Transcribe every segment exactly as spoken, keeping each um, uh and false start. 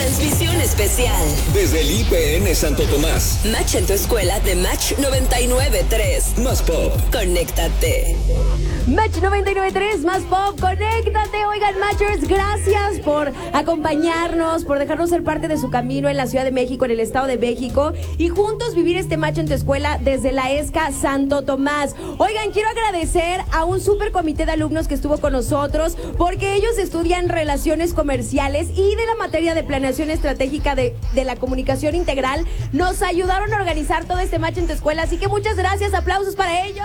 Transmisión especial desde el I P N Santo Tomás. Match en tu escuela de Match noventa y nueve punto tres. Más pop. Conéctate. Match noventa y nueve punto tres, Más pop, conéctate. Oigan, Matchers, gracias por acompañarnos, por dejarnos ser parte de su camino en la Ciudad de México, en el Estado de México, y juntos vivir este Match en tu escuela desde la ESCA Santo Tomás. Oigan, quiero agradecer a un super comité de alumnos que estuvo con nosotros, porque ellos estudian relaciones comerciales y de la materia de planeación estratégica de, de la comunicación integral. Nos ayudaron a organizar todo este Match en tu escuela, así que muchas gracias, aplausos para ellos.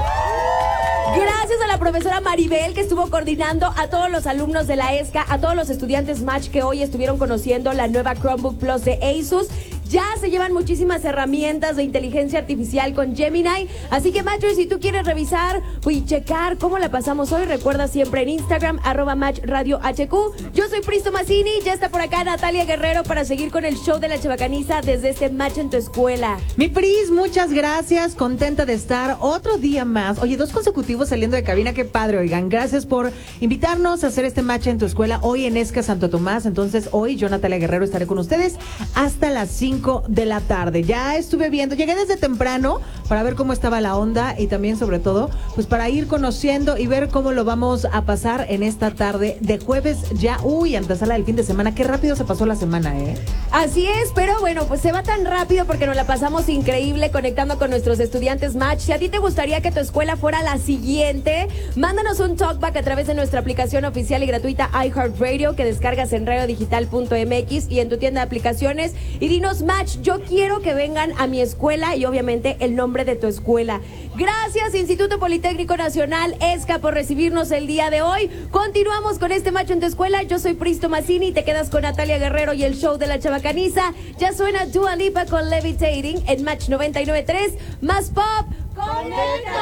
Gracias a la profesora Maribel, que estuvo coordinando a todos los alumnos de la ESCA, a todos los estudiantes Match que hoy estuvieron conociendo la nueva Chromebook Plus de Asus. Ya se llevan muchísimas herramientas de inteligencia artificial con Gemini. Así que, Matchers, si tú quieres revisar y checar cómo la pasamos hoy, recuerda siempre en Instagram, arroba Match Radio H Q. Yo soy Pristo Mazzini, ya está por acá Natalia Guerrero para seguir con el show de la Chabacaniza desde este Match en tu escuela. Mi Pris, muchas gracias, contenta de estar otro día más. Oye, dos consecutivos saliendo de cabina, qué padre, oigan. Gracias por invitarnos a hacer este Match en tu escuela hoy en ESCA Santo Tomás. Entonces, hoy yo, Natalia Guerrero, estaré con ustedes hasta las cinco de la tarde. Ya estuve viendo, llegué desde temprano para ver cómo estaba la onda y también, sobre todo, pues para ir conociendo y ver cómo lo vamos a pasar en esta tarde de jueves ya. Uy, antesala del fin de semana. Qué rápido se pasó la semana, ¿eh? Así es, pero bueno, pues se va tan rápido porque nos la pasamos increíble conectando con nuestros estudiantes Match. Si a ti te gustaría que tu escuela fuera la siguiente, mándanos un talkback a través de nuestra aplicación oficial y gratuita iHeartRadio, que descargas en radiodigital punto m x y en tu tienda de aplicaciones, y dinos, Match, yo quiero que vengan a mi escuela, y obviamente el nombre de tu escuela. Gracias, Instituto Politécnico Nacional, ESCA, por recibirnos el día de hoy. Continuamos con este Match en tu escuela. Yo soy Pristo Mazzini y te quedas con Natalia Guerrero y el show de la Chabacaniza. Ya suena Dua Lipa con Levitating en Match noventa y nueve punto tres. Más pop, ¡conéctate!